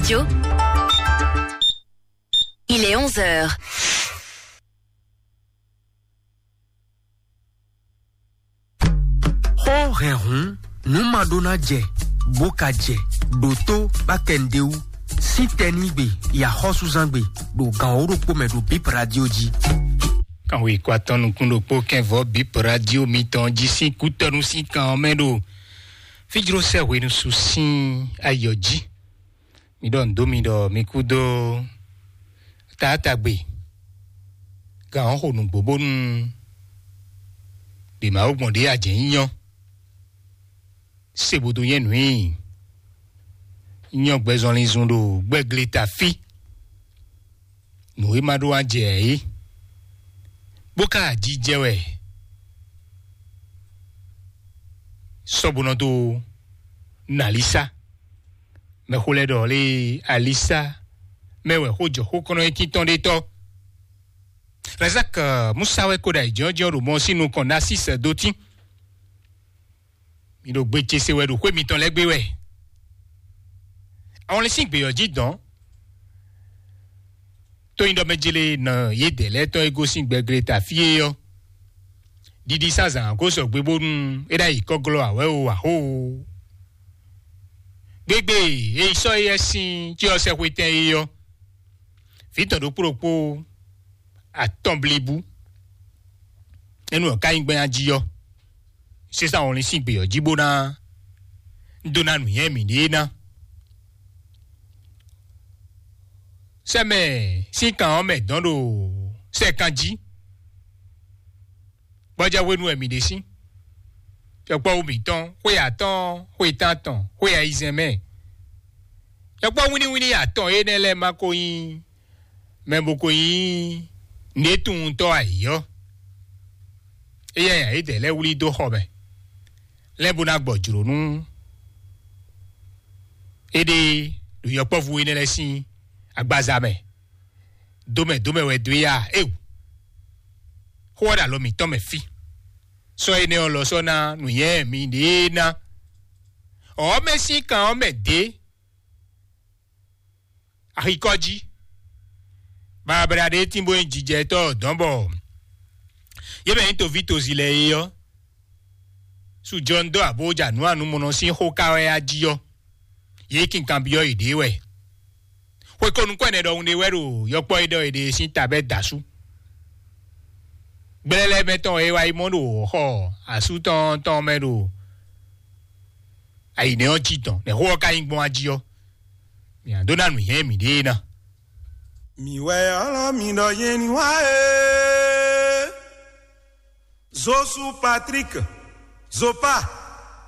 Radio. Il est 11h. Ho rehun, nu madona je, boka je, doto bakendeu, si tenigbe, ya hosuzangbe, do ganoro pome do Bip Radio ji. Quand oui, quoi, tant nous qu'on po qu'un vo Bip Radio, mi-temps, d'ici, coûte nous si quand même, Fijro se we nous souci ayoji. Mi don do mi do mi kudo ta tagbe. Ga ho nu bobo nu. De ma ogbon de aje yan. Se bodo yen nui. Yan gbezon le zondo, gbegle ta fi. Nou e mado aje e. Boka di jewe. Sobunodo Nalisa. Me hole do le Alisa. Me we hojo hokono etiton de to. Razak musawe koda ijojo ru mo sinu kon asis doti. Mi do gbe chese we do kwe mi ton legbe we. Awon le sing be yo jidon. To indo mejele na yedele to ego sing be greta fie yo. Didi sazan ko so gbe borun era ikoglo awe o aho. Gbegbe e so yesin ti o se kwete yo. Fito do propo atomblibu. Enu o kayin gbe ajiyo. Se sa on le sin gbe yo jibona. Ndona nu yen mi ni na. Se me si kan o me don do se kanji. Baja wenu emi desi. Yokpa umi ton, we aton, we tanton, we a izeme. Yokpa wini aton enele makoyin. Membokoyin netun to ayo. Eya ede le wuli do hobe. Le bona gbojuro nu. Ede du yokpa fu enele sin agbazame. Dome we duya ew. Hoda lo mi tome fi. So ene o lo so na nu ye mi de na. O me si kan o me de. Ahikoji. Ba bra de timbo njije to dombo. Ye be into vito zile yo. Su John do aboja nu anu mono si ho kawe ajiyo. Ye kin kan biyo ide we. We konu kwene do unde weru yokpo ido ide si tabe dasu. Belele meton ewa imono ho asuton ton mero ai ne ojiton ne ho ka ingbon ajiyo mi andona nu yen mi de na mi we ala mi do yen wa e Zosu Patrick Zopa